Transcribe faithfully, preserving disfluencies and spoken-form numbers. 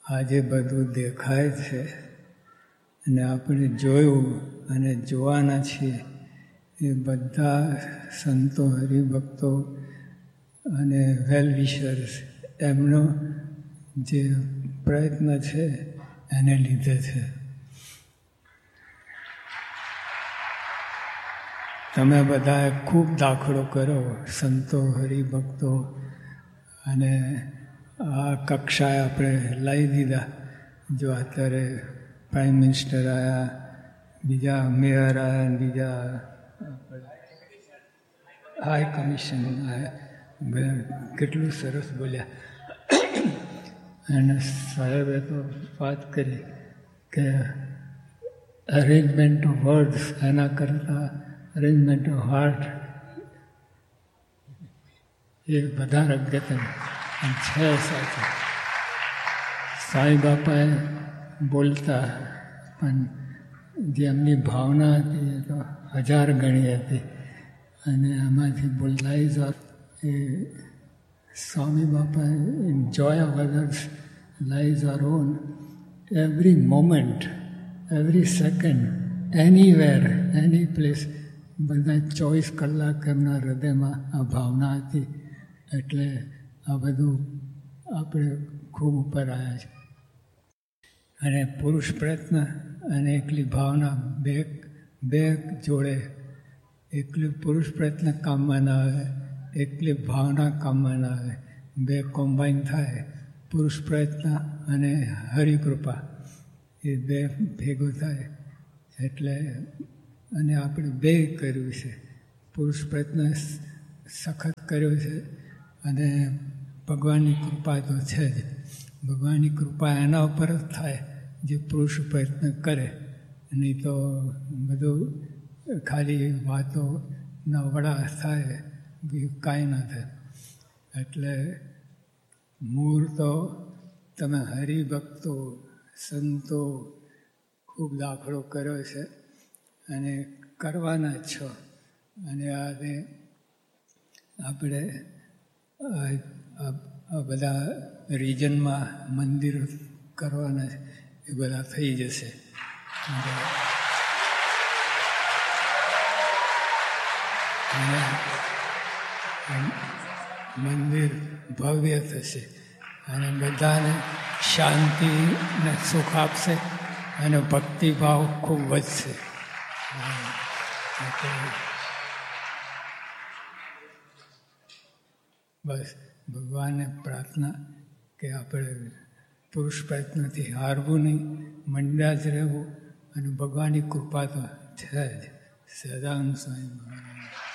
આજે બધું દેખાય છે અને આપણે જોયું અને જોવાના છીએ એ બધા સંતો, હરિભક્તો અને વેલ વિશર્સ એમનો જે પ્રયત્ન છે એને લીધે છે. તમે બધાએ ખૂબ દાખલો કર્યો, સંતો, હરિભક્તો, અને આ કક્ષાએ આપણે લાવી દીધા. જો અત્યારે પ્રાઇમ મિનિસ્ટર આવ્યા, બીજા મેયર આવ્યા, બીજા હાઈ કમિશન આવ્યા, કેટલું સરસ બોલ્યા. અને સાહેબે તો વાત કરી કે અરેન્જમેન્ટ ઓફ વર્ડ્સ એના કરતાં અરેન્જમેન્ટ ઓફ હાર્ટ એ વધારે અગત્યનું છે. સાથે સાંઈ બાપાએ બોલતા પણ જે એમની ભાવના હતી એ તો હજાર ગણી હતી. અને એમાંથી બોલાઈ એ સ્વામી બાપા in Joy of others lies are on every moment, every second, anywhere, any place. બધા ચોવીસ કલાક એમના હૃદયમાં આ ભાવના હતી. એટલે આ બધું આપણે ખૂબ ઉપર આવ્યા છે. અને પુરુષ પ્રયત્ન અને એકલી ભાવના બે બે જોડે, એકલી પુરુષ પ્રયત્ન કામમાં ના આવે, એકલી ભાવના કામમાં ના આવે. બે કોમ્બાઈન થાય, પુરુષ પ્રયત્ન અને હરિકૃપા એ બે ભેગું થાય. એટલે અને આપણે બે કર્યું છે. પુરુષ પ્રયત્ન સખત કર્યો છે અને ભગવાનની કૃપા તો છે જ. ભગવાનની કૃપા એના ઉપર જ થાય જે પુરુષ પ્રયત્ન કરે. નહીં તો બધું ખાલી વાતોના વડા થાય, બીજું કાંઈ ના થાય. એટલે મૂળ તો તમે હરિભક્તો, સંતો ખૂબ દાખલો કર્યો છે અને કરવાના છો. અને આને આપણે આ બધા રિજનમાં મંદિર કરવાના એ બધા થઈ જશે. મંદિર ભવ્ય થશે અને બધાને શાંતિ ને સુખ આપશે અને ભક્તિભાવ ખૂબ વધશે. બસ ભગવાનને પ્રાર્થના કે આપણે પુરુષ પ્રયત્નથી હારવું નહીં, મંડ્યા જ રહેવું અને ભગવાનની કૃપા તો છે જ. સદાનંદ સ્વામી.